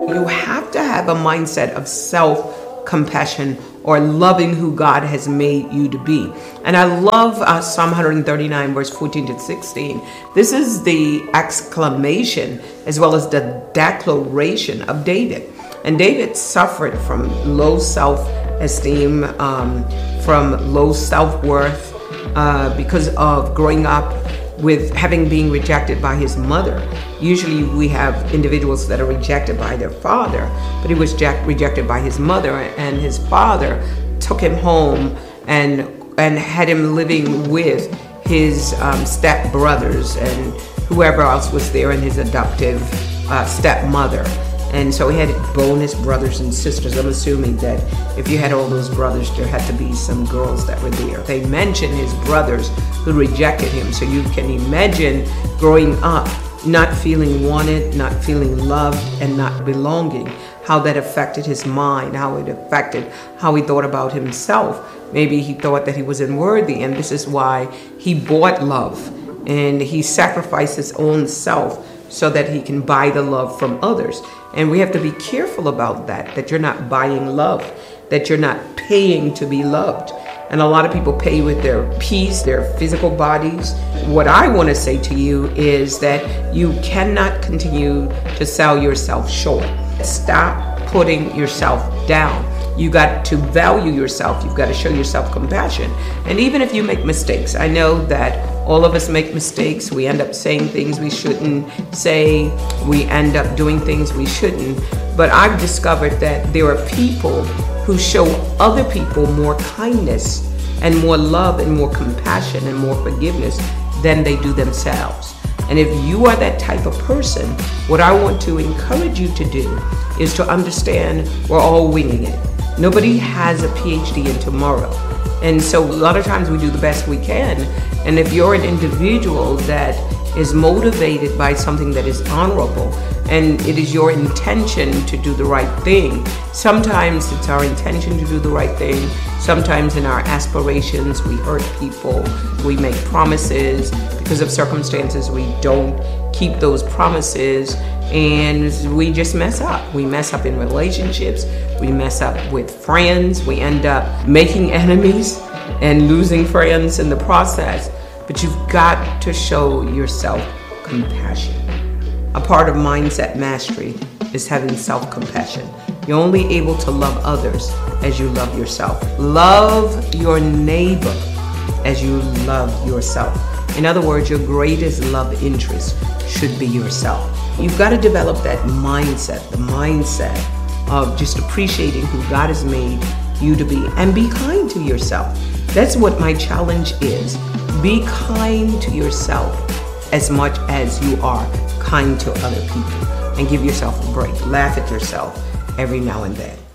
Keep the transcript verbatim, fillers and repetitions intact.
You have to have a mindset of self-compassion or loving who God has made you to be. And I love uh, Psalm one thirty-nine, verse fourteen to sixteen. This is the exclamation as well as the declaration of David. And David suffered from low self-esteem, um, from low self-worth, uh, because of growing up with having been rejected by his mother. Usually we have individuals that are rejected by their father, but he was rejected by his mother, and his father took him home and and had him living with his um, step brothers and whoever else was there, and his adoptive uh, stepmother. And so he had bonus brothers and sisters. I'm assuming that if you had all those brothers, there had to be some girls that were there. They mention his brothers who rejected him. So you can imagine growing up, not feeling wanted, not feeling loved, and not belonging, how that affected his mind, how it affected how he thought about himself. Maybe he thought that he was unworthy, and this is why he bought love, and he sacrificed his own self so that he can buy the love from others. And we have to be careful about that, that you're not buying love, that you're not paying to be loved. And a lot of people pay with their peace, their physical bodies. What I want to say to you is that you cannot continue to sell yourself short. Stop putting yourself down. You got to value yourself. You've got to show yourself compassion. And even if you make mistakes, I know that all of us make mistakes. We end up saying things we shouldn't say. We end up doing things we shouldn't. But I've discovered that there are people who show other people more kindness and more love and more compassion and more forgiveness than they do themselves. And if you are that type of person, what I want to encourage you to do is to understand we're all winging it. Nobody has a P H D in tomorrow. And so a lot of times we do the best we can. And if you're an individual that is motivated by something that is honorable, and it is your intention to do the right thing, sometimes it's our intention to do the right thing. Sometimes in our aspirations, we hurt people, we make promises. Because of circumstances, we don't keep those promises, and we just mess up. We mess up in relationships, we mess up with friends, we end up making enemies and losing friends in the process. But you've got to show yourself compassion. A part of mindset mastery is having self-compassion. You're only able to love others as you love yourself. Love your neighbor as you love yourself. In other words, your greatest love interest should be yourself. You've got to develop that mindset, the mindset of just appreciating who God has made you to be, and be kind to yourself. That's what my challenge is. Be kind to yourself as much as you are kind to other people, and give yourself a break. Laugh at yourself every now and then.